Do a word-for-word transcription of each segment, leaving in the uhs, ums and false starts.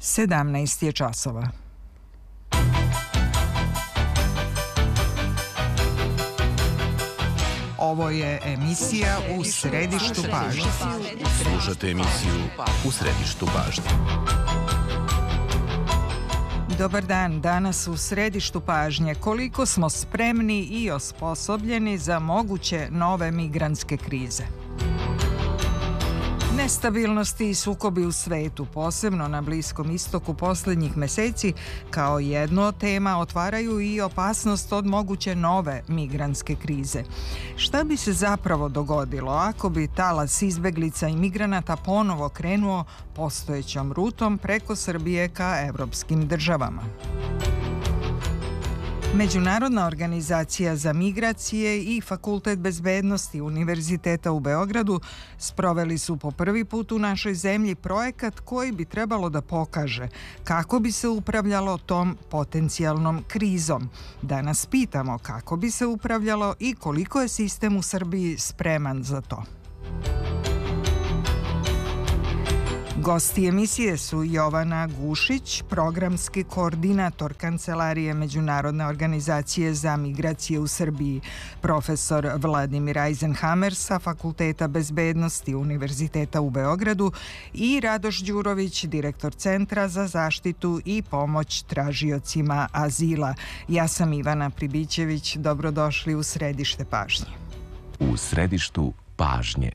sedamnaest je časova. Ovo je emisija U središtu pažnje. Slušate emisiju U središtu pažnje. Dobar dan, danas u središtu pažnje. Koliko smo spremni i osposobljeni za moguće nove migrantske krize? Nestabilnosti i sukobi u svetu, posebno na Bliskom istoku posljednjih meseci, kao jednu od tema otvaraju i opasnost od moguće nove migrantske krize. Šta bi se zapravo dogodilo ako bi talas izbeglica i migranata ponovo krenuo postojećom rutom preko Srbije ka evropskim državama? Međunarodna organizacija za migracije i Fakultet bezbednosti Univerziteta u Beogradu sproveli su po prvi put u našoj zemlji projekat koji bi trebalo da pokaže kako bi se upravljalo tom potencijalnom krizom. Danas pitamo kako bi se upravljalo i koliko je sistem u Srbiji spreman za to. Gosti emisije su Jovana Gušić, programski koordinator Kancelarije Međunarodne organizacije za migracije u Srbiji, profesor Vladimir Eisenhammer sa Fakulteta bezbednosti Univerziteta u Beogradu i Radoš Đurović, direktor Centra za zaštitu i pomoć tražiocima azila. Ja sam Ivana Pribićević, dobrodošli u središte pažnje. U središtu pažnje.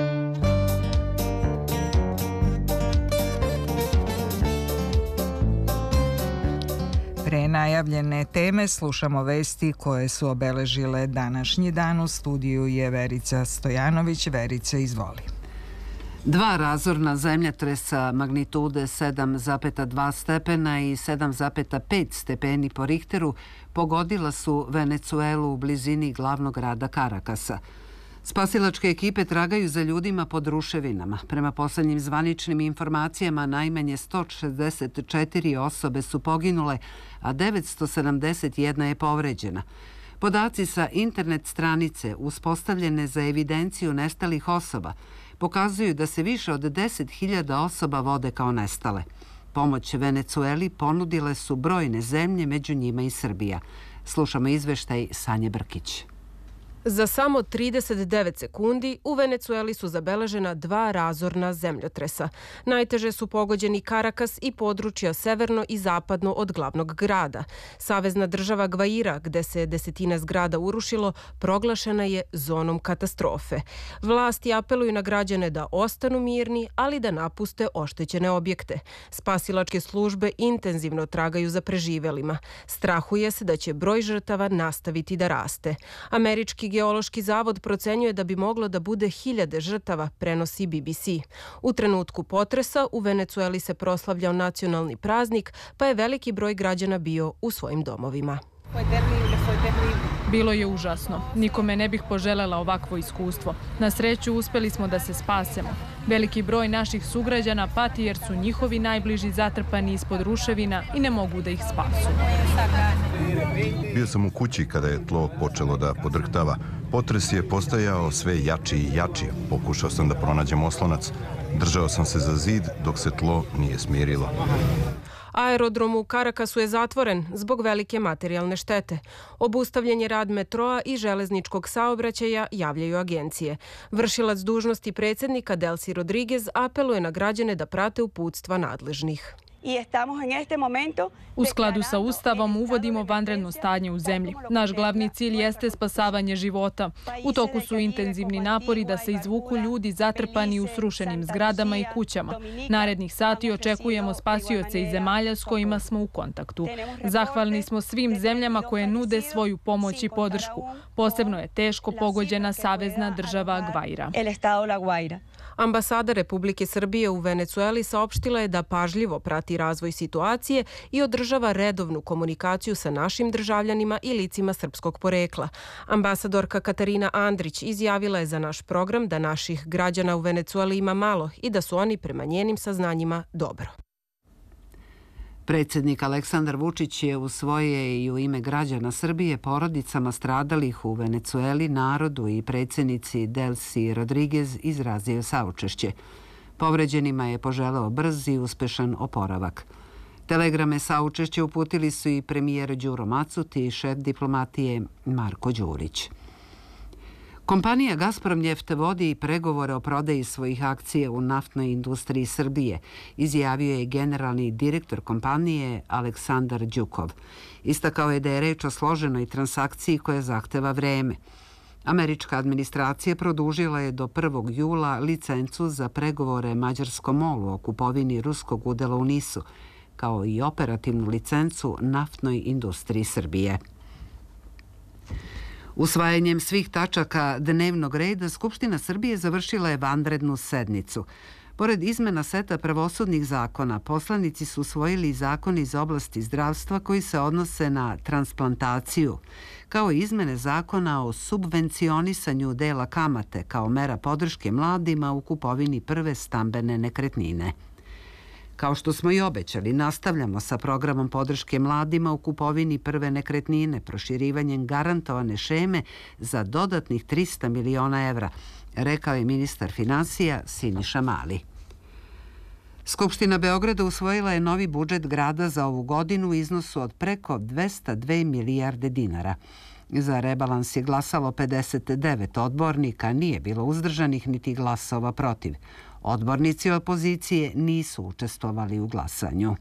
Pre najavljene teme slušamo vesti koje su obeležile današnji dan. U studiju je Verica Stojanović. Verica, izvoli. Dva razorna zemljotresa magnitude sedam zarez dva stepena i sedam zarez pet stepeni po Richteru pogodila su Venecuelu u blizini glavnog grada Karakasa. Spasilačke ekipe tragaju za ljudima pod ruševinama. Prema poslednjim zvaničnim informacijama, najmanje sto šezdeset četiri osobe su poginule, a devetsto sedamdeset jedna je povređena. Podaci sa internet stranice uspostavljene za evidenciju nestalih osoba pokazuju da se više od deset hiljada osoba vode kao nestale. Pomoć Venecueli ponudile su brojne zemlje, među njima i Srbija. Slušamo izveštaj Sanje Brkić. Za samo trideset devet sekundi u Venecueli su zabeležena dva razorna zemljotresa. Najteže su pogođeni Karakas i područja severno i zapadno od glavnog grada. Savezna država Gvaira, gde se desetina zgrada urušilo, proglašena je zonom katastrofe. Vlasti apeluju na građane da ostanu mirni, ali da napuste oštećene objekte. Spasilačke službe intenzivno tragaju za preživelima. Strahuje se da će broj žrtava nastaviti da raste. Američki Geološki zavod procenjuje da bi moglo da bude hiljade žrtava, prenosi B B C. U trenutku potresa u Venecueli se proslavljao nacionalni praznik, pa je veliki broj građana bio u svojim domovima. Bilo je užasno. Nikome ne bih poželela ovakvo iskustvo. Na sreću uspeli smo da se spasemo. Veliki broj naših sugrađana pati jer su njihovi najbliži zatrpani ispod ruševina i ne mogu da ih spasu. Bio sam u kući kada je tlo počelo da podrhtava. Potres je postajao sve jači i jači. Pokušao sam da pronađem oslonac. Držao sam se za zid dok se tlo nije smirilo. Aerodrom u Karakasu je zatvoren zbog velike materijalne štete. Obustavljen je rad metroa i železničkog saobraćaja, javljaju agencije. Vršilac dužnosti predsjednika Delcy Rodriguez apeluje na građane da prate uputstva nadležnih. U skladu sa Ustavom uvodimo vanredno stanje u zemlji. Naš glavni cilj jeste spasavanje života. U toku su intenzivni napori da se izvuku ljudi zatrpani u srušenim zgradama i kućama. Narednih sati očekujemo spasioce iz zemalja s kojima smo u kontaktu. Zahvalni smo svim zemljama koje nude svoju pomoć i podršku. Posebno je teško pogođena savezna država Gvaira. Ambasada Republike Srbije u Venecueli saopštila je da pažljivo prati razvoj situacije i održava redovnu komunikaciju sa našim državljanima i licima srpskog porekla. Ambasadorka Katarina Andrić izjavila je za naš program da naših građana u Venecueli ima malo i da su oni prema njenim saznanjima dobro. Predsjednik Aleksandar Vučić je u svoje i u ime građana Srbije porodicama stradalih u Venecueli, narodu i predsjednici Delcy Rodriguez izrazio saučešće. Povređenima je poželeo brz i uspešan oporavak. Telegrame saučešća uputili su i premijer Đuro Macuti i šef diplomatije Marko Đurić. Kompanija Gazprom Neft vodi pregovore o prodaji svojih akcija u naftnoj industriji Srbije, izjavio je generalni direktor kompanije Aleksandar Đukov. Istakao je da je reč o složenoj transakciji koja zahteva vreme. Američka administracija produžila je do prvog jula licencu za pregovore mađarskom molu o kupovini ruskog udela u Nisu, kao i operativnu licencu naftnoj industriji Srbije. Usvajanjem svih tačaka dnevnog reda, Skupština Srbije završila je vanrednu sednicu. Pored izmena seta pravosudnih zakona, poslanici su usvojili zakon iz oblasti zdravstva koji se odnose na transplantaciju, kao i izmene zakona o subvencionisanju dela kamate kao mera podrške mladima u kupovini prve stambene nekretnine. Kao što smo i obećali, nastavljamo sa programom podrške mladima u kupovini prve nekretnine, proširivanjem garantovane šeme za dodatnih trista miliona evra, rekao je ministar finansija Siniša Mali. Skupština Beograda usvojila je novi budžet grada za ovu godinu u iznosu od preko dvesta dve milijarde dinara. Za rebalans je glasalo pedeset devet odbornika, nije bilo uzdržanih niti glasova protiv. Odbornici opozicije nisu učestvovali u glasanju.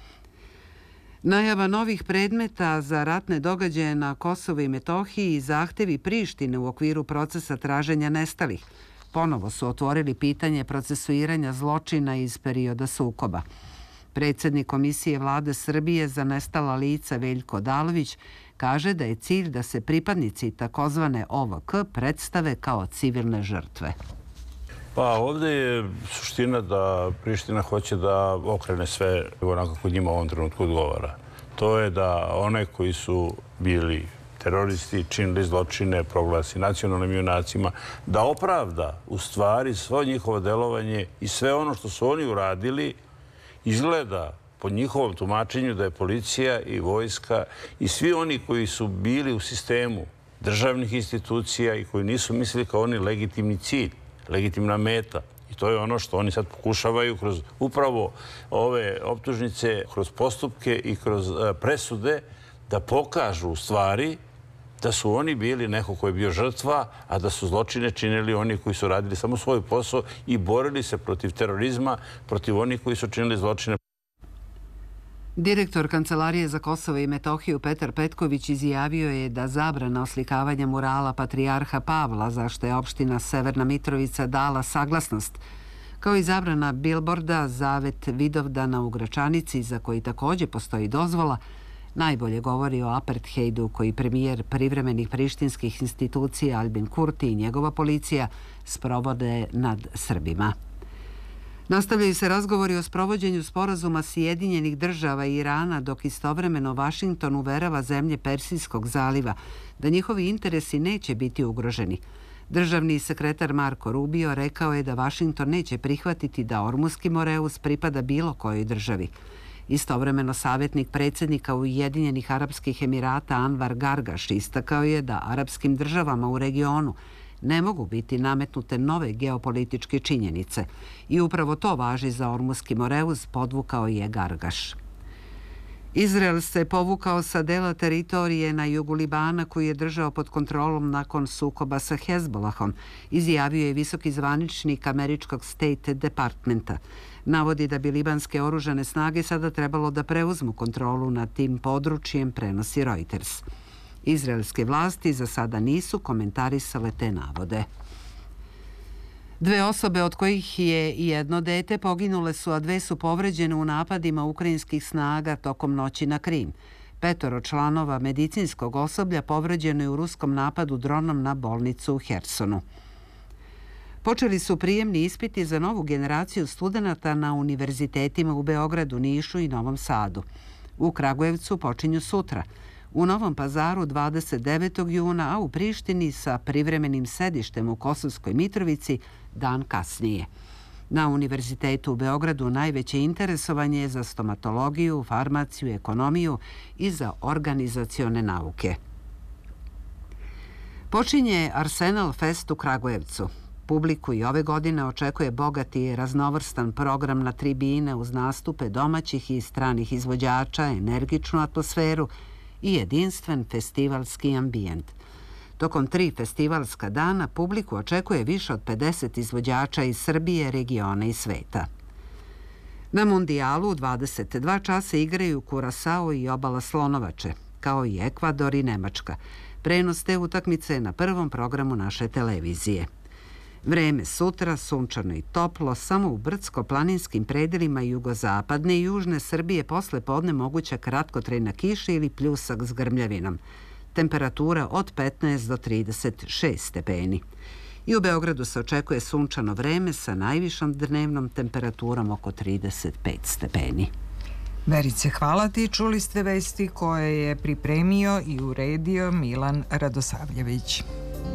Najava novih predmeta za ratne događaje na Kosovu i Metohiji i zahtevi Prištine u okviru procesa traženja nestalih ponovo su otvorili pitanje procesuiranja zločina iz perioda sukoba. Predsjednik Komisije Vlade Srbije za nestala lica Veljko Odalović kaže da je cilj da se pripadnici takozvane O V K predstave kao civilne žrtve. Pa ovdje je suština da Priština hoće da okrene sve onako kako njima u ovom trenutku odgovara. To je da one koji su bili teroristi, činili zločine, proglasi nacionalnim junacima, da opravda u stvari svo njihovo delovanje i sve ono što su oni uradili izgleda po njihovom tumačenju da je policija i vojska i svi oni koji su bili u sistemu državnih institucija i koji nisu mislili kao oni legitimni cilj, legitimna meta. I to je ono što oni sad pokušavaju kroz upravo ove optužnice, kroz postupke i kroz presude da pokažu u stvari da su oni bili neko ko je bio žrtva, a da su zločine činili oni koji su radili samo svoj posao i borili se protiv terorizma, protiv onih koji su činili zločine. Direktor Kancelarije za Kosovo i Metohiju Petar Petković izjavio je da zabrana oslikavanja murala Patrijarha Pavla, za što je opština Severna Mitrovica dala saglasnost, kao i zabrana bilborda Zavet Vidovdana u Gračanici, za koji također postoji dozvola, najbolje govori o apartheidu koji premijer privremenih prištinskih institucija Albin Kurti i njegova policija sprovode nad Srbima. Nastavljaju se razgovori o sprovođenju sporazuma Sjedinjenih država i Irana, dok istovremeno Vašington uverava zemlje Persijskog zaliva da njihovi interesi neće biti ugroženi. Državni sekretar Marko Rubio rekao je da Vašington neće prihvatiti da Ormuski Moreus pripada bilo kojoj državi. Istovremeno savjetnik predsjednika Ujedinjenih Arapskih Emirata Anvar Gargaš istakao je da arapskim državama u regionu ne mogu biti nametnute nove geopolitičke činjenice i upravo to važi za Ormuski Moreus, podvukao je Gargaš. Izrael se povukao sa dela teritorije na jugu Libana koji je držao pod kontrolom nakon sukoba sa Hezbolahom, izjavio je visoki zvaničnik američkog State Departmenta. Navodi da bi libanske oružane snage sada trebalo da preuzmu kontrolu nad tim područjem, prenosi Reuters. Izraelske vlasti za sada nisu komentarisale te navode. Dve osobe, od kojih je jedno dete, poginule su, a dve su povređene u napadima ukrajinskih snaga tokom noći na Krim. Petoro članova medicinskog osoblja povređeno je u ruskom napadu dronom na bolnicu u Hersonu. Počeli su prijemni ispiti za novu generaciju studenata na univerzitetima u Beogradu, Nišu i Novom Sadu. U Kragujevcu počinju sutra, u Novom Pazaru dvadeset devetog juna, a u Prištini sa privremenim sedištem u Kosovskoj Mitrovici dan kasnije. Na Univerzitetu u Beogradu najveće interesovanje je za stomatologiju, farmaciju, ekonomiju i za organizacione nauke. Počinje Arsenal Fest u Kragujevcu. Publiku i ove godine očekuje bogat i raznovrstan program na tribine uz nastupe domaćih i stranih izvođača, energičnu atmosferu i jedinstven festivalski ambijent. Tokom tri festivalska dana publiku očekuje više od pedeset izvođača iz Srbije, regiona i sveta. Na mundijalu u dvadeset dva časa igraju Kurasao i Obala Slonovače, kao i Ekvador i Nemačka. Prenos te utakmice je na prvom programu naše televizije. Vreme sutra, sunčano i toplo, samo u brdsko-planinskim predelima jugozapadne i južne Srbije posle podne moguća kratkotrajna kiša ili pljusak s grmljavinom. Temperatura od petnaest do trideset šest stepeni. I u Beogradu se očekuje sunčano vreme sa najvišom dnevnom temperaturom oko trideset pet stepeni. Verice, hvala ti. Čuli ste vesti koje je pripremio i uredio Milan Radosavljević.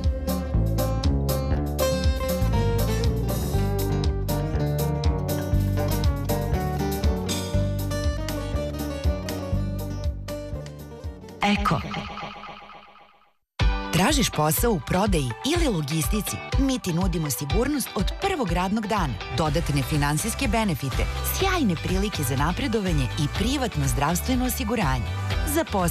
Eko. Tražiš posao u prodaji ili logistici? Mi ti nudimo sigurnost od prvog radnog dana, dodatne finansijske benefite, sjajne prilike za napredovanje i privatno zdravstveno osiguranje. Za